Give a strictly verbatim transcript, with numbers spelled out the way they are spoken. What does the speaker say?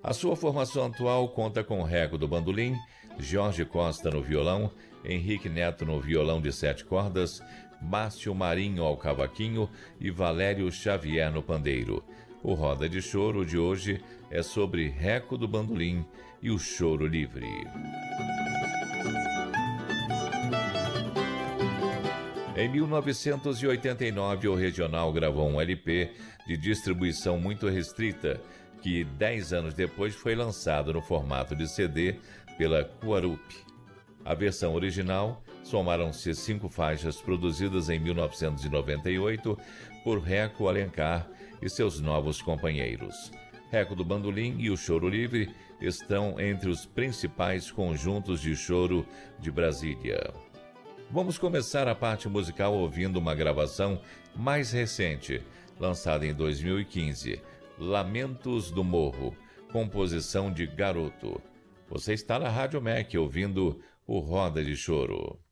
A sua formação atual conta com Reco do bandolim, Jorge Costa no violão, Henrique Neto no violão de sete cordas, Márcio Marinho ao cavaquinho e Valério Xavier no pandeiro. O Roda de Choro de hoje é sobre Reco do bandolim e o choro livre. Em mil novecentos e oitenta e nove, o Regional gravou um L P de distribuição muito restrita, que dez anos depois foi lançado no formato de C D pela Guarup. A versão original somaram-se cinco faixas produzidas em mil novecentos e noventa e oito por Reco Alencar e seus novos companheiros. Reco do bandolim e o choro livre estão entre os principais conjuntos de choro de Brasília. Vamos começar a parte musical ouvindo uma gravação mais recente, lançada em dois mil e quinze, Lamentos do Morro, composição de Garoto. Você está na Rádio M E C ouvindo o Roda de Choro.